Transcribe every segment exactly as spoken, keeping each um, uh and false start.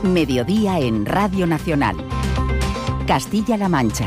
Mediodía en Radio Nacional. Castilla-La Mancha.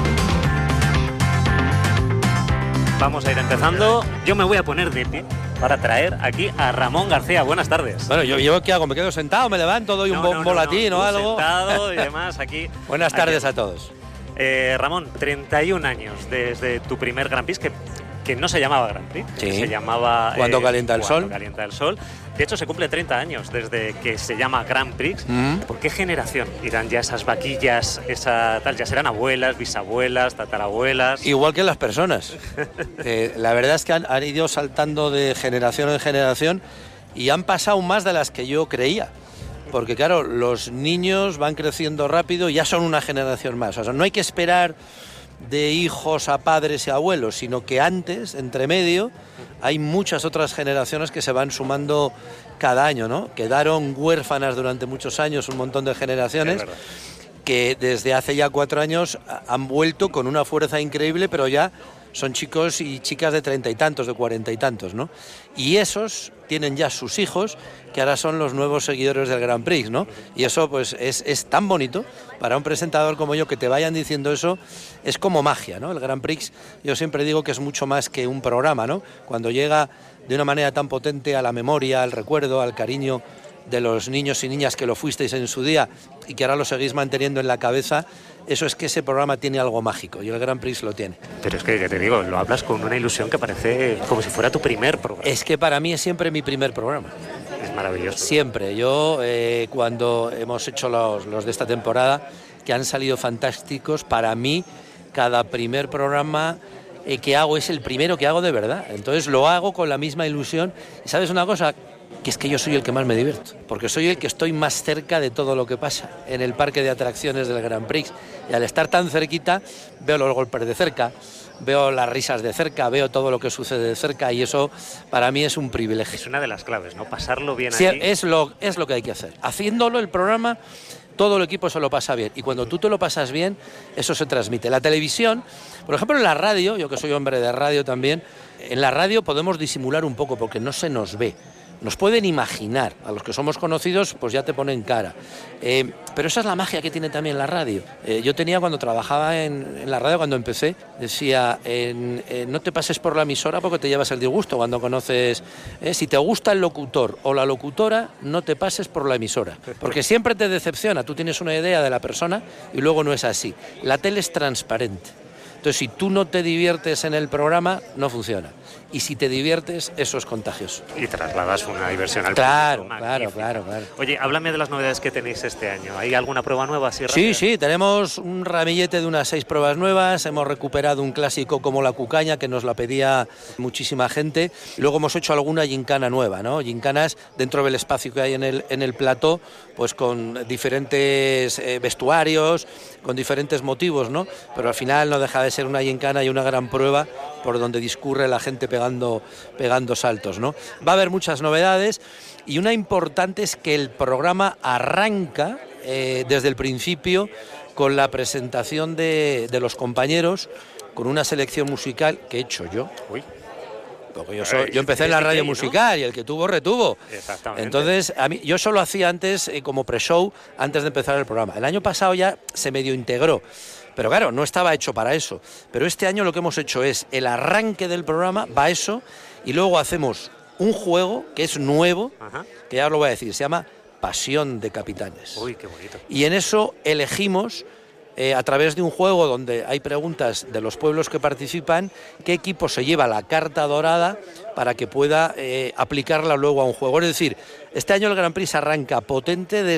Vamos a ir empezando. Yo me voy a poner de pie para traer aquí a Ramón García. Buenas tardes. Bueno, yo, yo ¿qué hago? ¿Me quedo sentado? ¿Me levanto? ¿Doy no, un no, volatín no, no, o algo? Sentado y demás aquí. Buenas tardes aquí a todos. Eh, Ramón, treinta y un años desde tu primer Grand Prix, que, que no se llamaba Grand Prix, sí. se llamaba... Cuando eh, calienta el cuando sol. calienta el sol. De hecho, se cumple treinta años desde que se llama Grand Prix. Mm. ¿Por qué generación irán ya esas vaquillas, esa tal? Ya serán abuelas, bisabuelas, tatarabuelas. Igual que las personas. eh, la verdad es que han, han ido saltando de generación en generación y han pasado más de las que yo creía. Porque claro, los niños van creciendo rápido y ya son una generación más. O sea, no hay que esperar de hijos a padres y abuelos, sino que antes, entre medio, hay muchas otras generaciones que se van sumando cada año, ¿no? Quedaron huérfanas durante muchos años un montón de generaciones que desde hace ya cuatro años han vuelto con una fuerza increíble, pero ya son chicos y chicas de treinta y tantos, de cuarenta y tantos, ¿no? Y esos tienen ya sus hijos, que ahora son los nuevos seguidores del Grand Prix, ¿no? Y eso pues es, es tan bonito para un presentador como yo, que te vayan diciendo eso, es como magia, ¿no? El Grand Prix, yo siempre digo que es mucho más que un programa, ¿no? Cuando llega de una manera tan potente a la memoria, al recuerdo, al cariño de los niños y niñas que lo fuisteis en su día y que ahora lo seguís manteniendo en la cabeza, eso es que ese programa tiene algo mágico y el Grand Prix lo tiene. Pero es que ya te digo, lo hablas con una ilusión que parece como si fuera tu primer programa. Es que para mí es siempre mi primer programa. Es maravilloso. Siempre. Yo eh, cuando hemos hecho los, los de esta temporada, que han salido fantásticos, para mí cada primer programa eh, que hago es el primero que hago de verdad. Entonces lo hago con la misma ilusión. ¿Y sabes una cosa? Que es que yo soy el que más me divierto, porque soy el que estoy más cerca de todo lo que pasa en el parque de atracciones del Grand Prix, y al estar tan cerquita veo los golpes de cerca, veo las risas de cerca, veo todo lo que sucede de cerca, y eso para mí es un privilegio. Es una de las claves, ¿no? Pasarlo bien sí, aquí. Es lo, es lo que hay que hacer. Haciéndolo el programa, todo el equipo se lo pasa bien, y cuando tú te lo pasas bien, eso se transmite. La televisión, por ejemplo, en la radio, yo que soy hombre de radio también, en la radio podemos disimular un poco porque no se nos ve. Nos pueden imaginar, a los que somos conocidos pues ya te ponen cara, eh, pero esa es la magia que tiene también la radio. Eh, yo tenía, cuando trabajaba en, en la radio, cuando empecé, decía, en, en, no te pases por la emisora porque te llevas el disgusto cuando conoces, eh, si te gusta el locutor o la locutora, no te pases por la emisora, porque siempre te decepciona. Tú tienes una idea de la persona y luego no es así. La tele es transparente. Entonces, si tú no te diviertes en el programa, no funciona. Y si te diviertes, eso es contagioso. Y trasladas una diversión al claro, público. Claro, claro, claro. Oye, háblame de las novedades que tenéis este año. ¿Hay alguna prueba nueva así rápida? Sí, sí, tenemos un ramillete de unas seis pruebas nuevas. Hemos recuperado un clásico como la cucaña, que nos la pedía muchísima gente. Y luego hemos hecho alguna gincana nueva, ¿no? Gincanas dentro del espacio que hay en el, en el plató, pues con diferentes eh, vestuarios, con diferentes motivos, ¿no? Pero al final no deja de ser una gincana y una gran prueba por donde discurre la gente pegando, pegando saltos, ¿no? Va a haber muchas novedades, y una importante es que el programa arranca eh, desde el principio con la presentación de, de los compañeros, con una selección musical que he hecho yo. Uy. Porque yo, soy, yo empecé en la radio musical, y el que tuvo, retuvo. Exactamente. Entonces, a mí, yo solo hacía antes eh, como pre-show, antes de empezar el programa. El año pasado ya se medio integró, pero claro, no estaba hecho para eso. Pero este año lo que hemos hecho es, el arranque del programa va a eso, y luego hacemos un juego que es nuevo, Ajá. que ya os lo voy a decir, se llama Pasión de Capitanes. Uy, qué bonito. Y en eso elegimos, Eh, a través de un juego donde hay preguntas de los pueblos que participan, qué equipo se lleva la carta dorada para que pueda eh, aplicarla luego a un juego. Es decir, este año el Grand Prix arranca potente de